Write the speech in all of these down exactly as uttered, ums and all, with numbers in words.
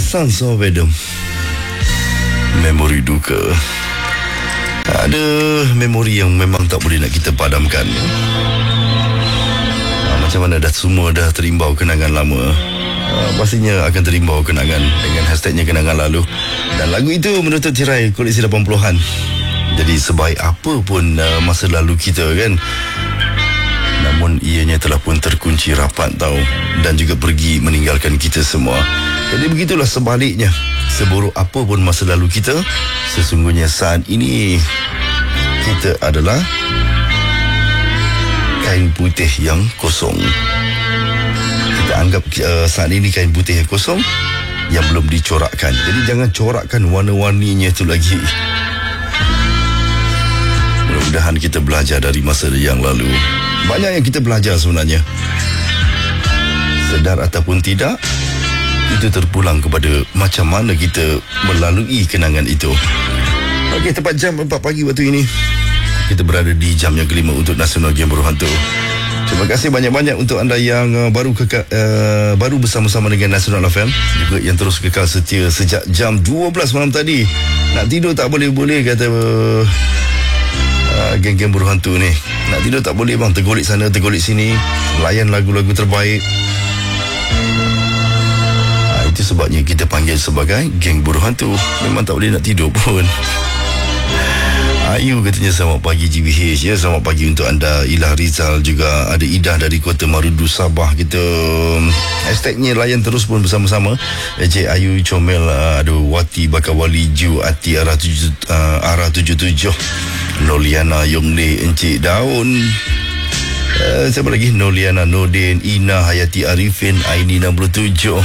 Sons of Adam. Memori duka. Ada memori yang memang tak boleh nak kita padamkan. ha, Macam mana dah semua dah terimbau kenangan lama, ha, pastinya akan terimbau kenangan dengan hashtagnya kenangan lalu. Dan lagu itu menutup tirai koleksi lapan puluhan. Jadi sebaik apa pun uh, masa lalu kita kan, namun ianya telah pun terkunci rapat tau, dan juga pergi meninggalkan kita semua. Jadi begitulah sebaliknya, seburuk apa pun masa lalu kita, sesungguhnya saat ini kita adalah kain putih yang kosong. Kita anggap uh, saat ini kain putih yang kosong yang belum dicorakkan. Jadi jangan corakkan warna-warninya itu lagi. Mudah-mudahan kita belajar dari masa yang lalu. Banyak yang kita belajar sebenarnya, sedar ataupun tidak, itu terpulang kepada macam mana kita melalui kenangan itu. Okey, tepat jam empat pagi waktu ini, kita berada di jam yang kelima untuk Nasional Game Berhantu. Terima kasih banyak-banyak untuk anda yang uh, baru kekal, uh, baru bersama-sama dengan Nasional F M, juga yang terus kekal setia sejak jam dua belas malam tadi. Nak tidur tak boleh-boleh kata uh, uh, geng-geng berhantu ni. Nak tidur tak boleh bang, tergolek sana tergolek sini, layan lagu-lagu terbaik. uh, Itu sebabnya kita panggil sebagai geng berhantu. Memang tak boleh nak tidur pun. Ayu katanya selamat pagi G B H ya. Selamat pagi untuk anda. Ilah Rizal juga ada. Ida dari Kota Marudu Sabah. Kita hashtagnya layan terus pun bersama-sama. Encik Ayu Comel, aduh, Wati Bakawali Ju Ati arah tujuh uh, arah tujuh tujuh. Noliana Yongle, Encik Daun, uh, siapa lagi? Noliana Nordin, Ina Hayati Arifin, Aini enam puluh tujuh,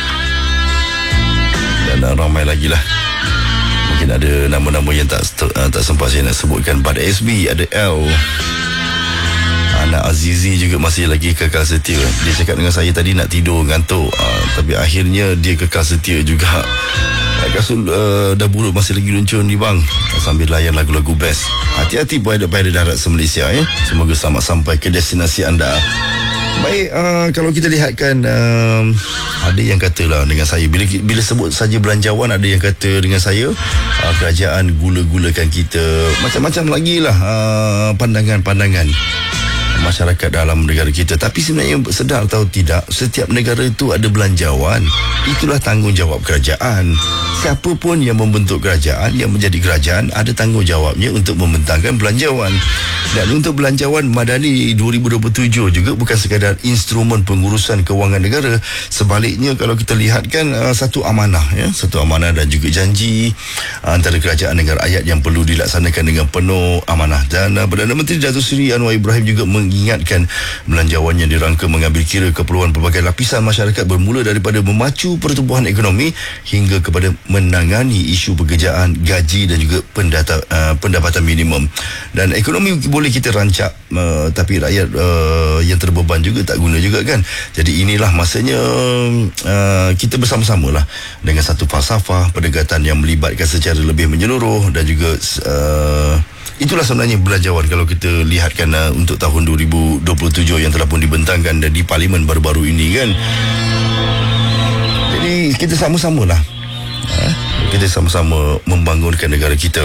dan uh, ramai lagi lah. Mungkin ada nama-nama yang tak uh, tak sempat saya nak sebutkan. Pada S B ada L. Anak Azizi juga masih lagi kekal setia. Dia cakap dengan saya tadi nak tidur, ngantuk, uh, tapi akhirnya dia kekal setia juga. uh, Kasul uh, dah buruk masih lagi luncur ni bang, sambil layan lagu-lagu best. Hati-hati pilot-pilot darat se-Malaysia ya. Semoga selamat sampai ke destinasi anda. Baik, uh, kalau kita lihatkan, uh, ada yang katalah dengan saya, bila bila sebut saja belanjawan, ada yang kata dengan saya, uh, kerajaan gula-gulakan kita. Macam-macam lagi lah uh, pandangan-pandangan masyarakat dalam negara kita. Tapi sebenarnya sedar atau tidak, setiap negara itu ada belanjawan. Itulah tanggungjawab kerajaan. Siapa pun yang membentuk kerajaan, yang menjadi kerajaan, ada tanggungjawabnya untuk membentangkan belanjawan. Dan untuk belanjawan Madani dua ribu dua puluh tujuh juga bukan sekadar instrumen pengurusan kewangan negara. Sebaliknya kalau kita lihatkan, uh, satu amanah ya, satu amanah dan juga janji uh, antara kerajaan negara rakyat yang perlu dilaksanakan dengan penuh amanah. Dan uh, Perdana Menteri Datuk Seri Anwar Ibrahim juga mengingatkan belanjawan yang dirangka mengambil kira keperluan pelbagai lapisan masyarakat, bermula daripada memacu pertumbuhan ekonomi hingga kepada menangani isu pekerjaan, gaji dan juga pendata, uh, pendapatan minimum. Dan ekonomi boleh kita rancak, uh, tapi rakyat uh, yang terbeban juga tak guna juga kan. Jadi inilah masanya uh, kita bersama-sama lah dengan satu falsafah pendekatan yang melibatkan secara lebih menyeluruh, dan juga uh, itulah sebenarnya belanjawan kalau kita lihatkan uh, untuk tahun dua ribu dua puluh tujuh yang telah pun dibentangkan dan di Parlimen baru-baru ini kan. Jadi kita sama-sama lah, uh, kita sama-sama membangunkan negara kita.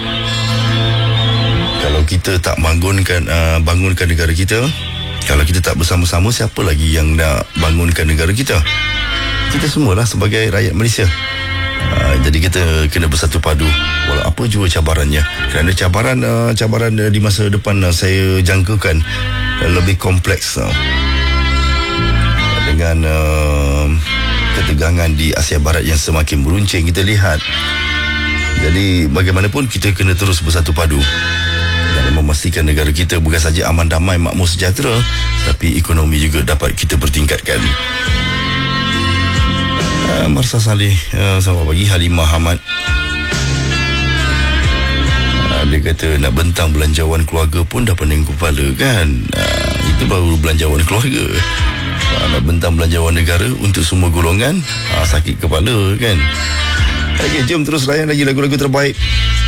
Kalau kita tak bangunkan uh, bangunkan negara kita, kalau kita tak bersama-sama, siapa lagi yang nak bangunkan negara kita? Kita semualah sebagai rakyat Malaysia. Uh, jadi kita kena bersatu padu walau apa jua cabarannya. Kerana cabaran uh, cabaran uh, di masa depan uh, saya jangkakan uh, lebih kompleks uh, dengan uh, ketegangan di Asia Barat yang semakin meruncing kita lihat. Jadi bagaimanapun kita kena terus bersatu padu dalam memastikan negara kita bukan saja aman, damai, makmur, sejahtera, tapi ekonomi juga dapat kita bertingkatkan. uh, Marsa Saleh, uh, selamat pagi. Halimah Ahmad, uh, dia kata nak bentang belanjawan keluarga pun dah pening kepala kan. uh, Itu baru belanjawan keluarga. uh, Nak bentang belanjawan negara untuk semua golongan, uh, sakit kepala kan. Okey, jom terus layan lagi lagu-lagu terbaik.